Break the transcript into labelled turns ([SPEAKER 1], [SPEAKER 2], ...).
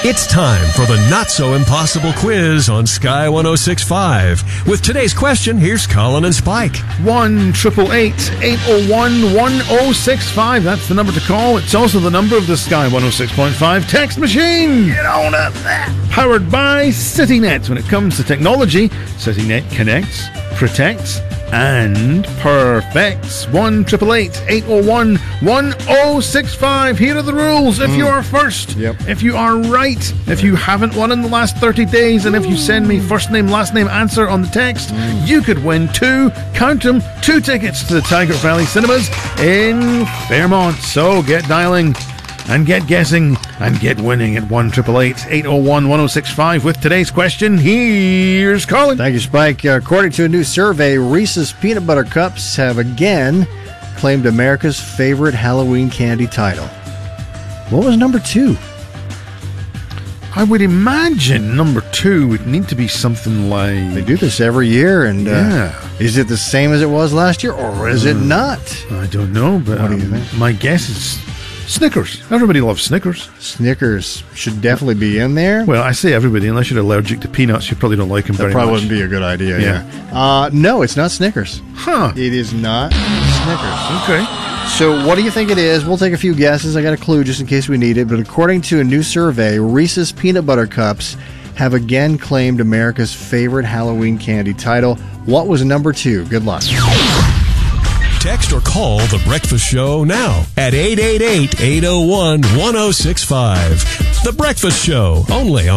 [SPEAKER 1] It's time for the not-so-impossible quiz on Sky 106.5. With today's question, here's Colin and Spike.
[SPEAKER 2] 1-888-801-1065. That's the number to call. It's also the number of the Sky 106.5 text machine. Get on up that. Powered by CityNet. When it comes to technology, CityNet connects, protects, and perfects. 1-888-801-1065. Here are the rules. If you are first, if you are right, if you haven't won in the last 30 days, and if you send me first name, last name, answer on the text, you could win two tickets to the Tiger Valley Cinemas in Fairmont. So get dialing and get guessing and get winning at 1-888-801-1065 with today's question. Here's Colin.
[SPEAKER 3] Thank you, Spike. According to a new survey, Reese's Peanut Butter Cups have again claimed America's favorite Halloween candy title. What was number 2?
[SPEAKER 2] I would imagine number 2 would need to be something like...
[SPEAKER 3] They do this every year, and is it the same as it was last year, or is it not?
[SPEAKER 2] I don't know, but
[SPEAKER 3] what do you think?
[SPEAKER 2] My guess is Snickers. Everybody loves Snickers.
[SPEAKER 3] Snickers should definitely be in there.
[SPEAKER 2] Well, I say everybody, unless you're allergic to peanuts, you probably don't like them very much.
[SPEAKER 3] That probably wouldn't be a good idea, yeah. No, it's not Snickers.
[SPEAKER 2] Huh.
[SPEAKER 3] It is not Snickers.
[SPEAKER 2] Okay.
[SPEAKER 3] So what do you think it is? We'll take a few guesses. I got a clue just in case we need it. But according to a new survey, Reese's Peanut Butter Cups have again claimed America's favorite Halloween candy title. What was number 2? Good luck.
[SPEAKER 1] Text or call The Breakfast Show now at 888-801-1065. The Breakfast Show, only on